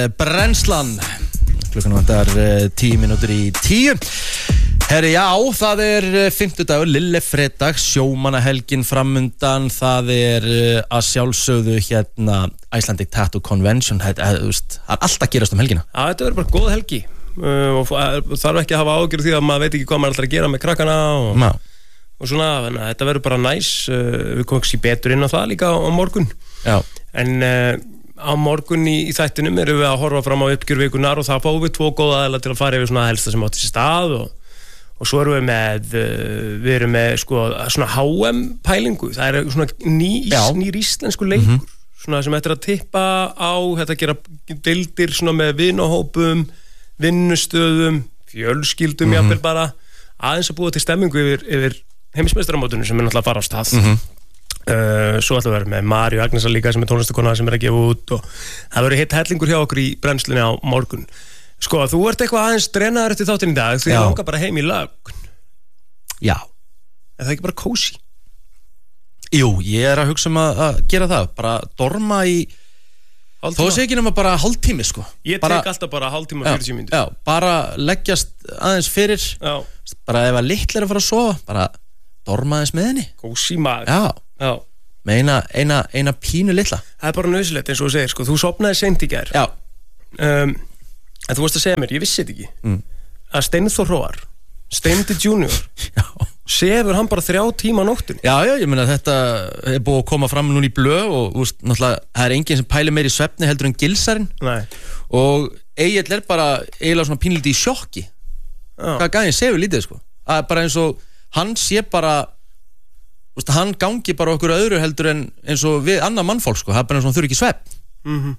Brennslan klukkan vantar 10 mínútur í 10. Herri, já, það fimmtudagur, lillefredag, sjómannahelgin framundan. Það að sjálfsögðu hérna Icelandic Tattoo Convention. Það alltaf gerast helgina. Já, þetta verður bara góð helgi og þarf ekki að hafa ágjörð því að maður veit ekki hvað maður ætlar að gera með krakkana og svona, þannig að þetta verður bara næs. Við komum ekki betur inn á það líka á morgun. Já. En á morgun í þættinum erum við að horfa fram á uppgjör vikunar og það fáum við 2 góða aðila til að fara yfir svona helsta sem átti sér stað og svo erum við erum með sko svona HM pælingu. Það svona nýr íslensku leikur svona sem eftir að tippa á þetta gera deildir svona með vinahópum, vinnustöðum, fjölskyldum jafnvel bara aðeins að búa til stemmingu yfir heimsmeistaramótinu sem náttúrulega fara á stað. Svo ætlum við að vera með Maríu Agnesar líka sem tónlistakona sem að gefa út og það verður hitt hellingur hjá okkur í brennslunni á morgun. Sko, þú ert eitthvað aðeins drenaður eftir þáttinn í dag því þú langar bara heim í lögn. Já. Er það ekki bara kósí? Jú, ég að hugsa að gera það, bara dorma í þó sé ekki nema bara hálftími sko. Ég tek alltaf bara hálftíma 40 mínútur. Já, bara leggjast aðeins fyrir. Já. Bara ef að litla að fara að sofa, bara dorma aðeins með henni. Kósí maður. Já. Með eina pínu litla. Það bara nöðsilegt eins og þú segir sko. Þú sofnaði seint í gær. Já. En þú varst að segja mér, ég vissi þetta ekki að Steinþór Hróar, Steindi Junior sefur hann bara 3 tíma á nóttunni. Já, ég meina þetta búið að koma fram núna í blöð og náttúrulega það enginn sem pælir meir í svefni heldur en Gilsarinn. Nei. Og Egill bara eiginlega svona pínlítið í sjokki. Hvað gæðin sefur lítið sko. Það bara eins og hann sé bara hann gangi bara okkur öðru heldur en eins og við annað mannfólk sko. Það bara eins og hann þurfi ekki svefn.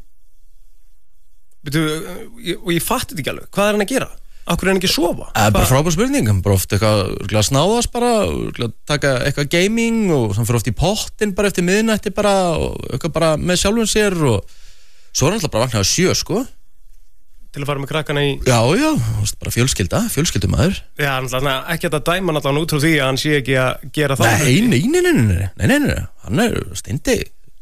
Og ég fatti þetta ekki alveg. Hvað hann að gera? Akkur hann ekki að sofa? Það bara frábær spurning. Hann bara oft eitthvað snáðast bara taka eitthvað gaming og hann fyrir oft í pottin bara eftir miðnætti bara og eitthvað bara með sjálfum sér og svo hann alltaf bara vaknaði 7 sko. Til að fara með krakkana í... Já, bara fjölskyldumaður. Já, ekki að dæma hann út frá því að hann sé ekki að gera það. Nei, hann Steindi.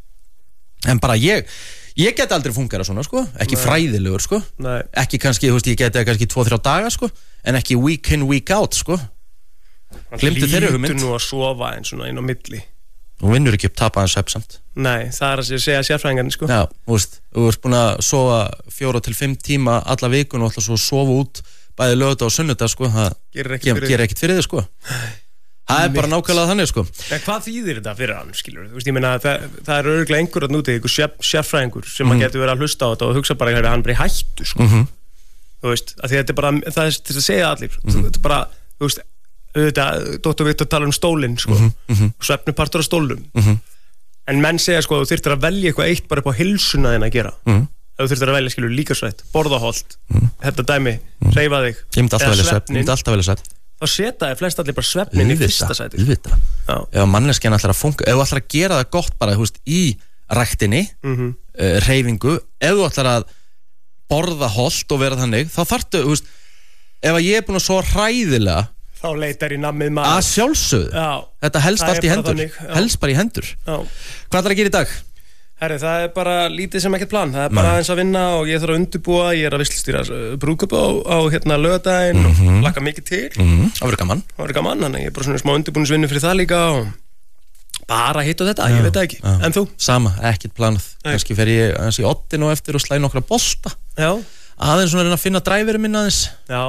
En bara ég geti aldrei fungera svona, sko. Ekki fræðilegur, sko. Nei. Ekki kannski, ég geti kannski 2-3 daga, sko. En ekki week in, week out, sko. Glimtu þeirri hugmynd. Hann hlýtur nú að sofa einn svona inn á milli. Hún vinnur ekki upp tapaðan svefnsamt. Nei, það að segja sérfræðingarnir sko. Já, þú ert búin að sofa 4-5 tíma alla vikun og ætla svo að sofa út bæði lögða og sunnudag sko. Það gerir ekkert fyrir þig sko. Það bara nákvæmlega þannig sko. En hvað þýðir þetta fyrir hann, skilur? Þú veist, ég meina það örugglega einhver að núti, einhver sérfræðingur sem að getur verið að hlusta á þetta og hugsa bara að hann bara í hættu sko. Þú veist, að því þetta bara, það til að segja allir. Þetta bara, þú veist, Dr. Viktor talar stólinn sko. Svefnupartur á stólnum en menn segja sko, þú þyrftir að velja eitthvað eitt bara upp á heilsuna þín að gera ef þú þyrftir að velja, skilur, líkasvætt, borða holt þetta dæmi, hreyfa þig ég myndi alltaf velja svefn þá setja flest allir bara svefnin í fyrsta sæti ef manneskjan ætlar að funka ef þú ætlar að gera það gott bara, þú veist, í ræktinni hreyfingu, ef þú ætlar að borða holt og vera þannig, þá þarftu, þú veist, ef að ég búin að svo hræðilega þá leitar í nammið maður að sjálfsögðu, þetta helst allt í hendur helst bara í hendur hvað ætlar að gera í dag? Herri, það bara lítið sem ekkert plan það bara aðeins að vinna og ég þarf að undirbúa ég að visslustýra brúðkaup á laugardaginn og laka mikið til það verður gaman þannig ég er bara svona smá undirbúningsvinnu fyrir það líka og bara hitt og þetta, ég veit það ekki en þú? Sama, ekkert planað kannski fer ég aðeins í oddin og eftir og slæði nokkra bolta aðeins svona að reyna að finna dræfirinn minn aðeins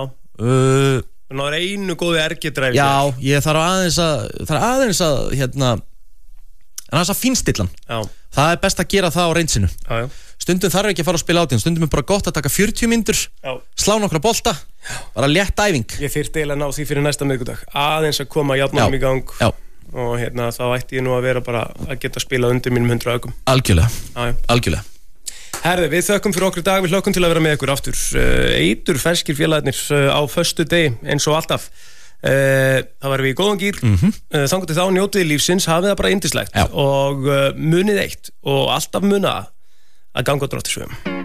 Ná einu góði ergidræfi. Já, ég þarf aðeins að fínstilla hann. Já. Það best að gera það á reynsinu. Já. Stundum þarf ekki að fara að spila átinn. Stundum bara gott að taka 40 mínútur, slá nokkra bolta, bara létt æfing. Ég þyrfti eiginlega að ná því fyrir næsta miðvikudag. Aðeins að koma járnum í gang. Já. Og þá ætti ég nú að vera bara að geta spilað undir mínum 100 aukum. Algjörlega. Herði, við þökkum fyrir okkur í dag, við hlökkum til að vera með ykkur aftur eitur ferskir félagarnir á föstudegi eins og alltaf það varum við í góðan gír þangað til þá njótið lífsins, hafið það bara yndislegt og munið eitt og alltaf muna að ganga á Drottins vegum